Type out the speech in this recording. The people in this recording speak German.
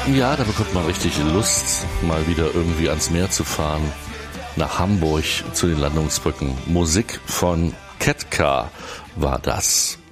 Ja, da bekommt man richtig Lust, mal wieder irgendwie ans Meer zu fahren. Nach Hamburg zu den Landungsbrücken. Musik von Ketka war das.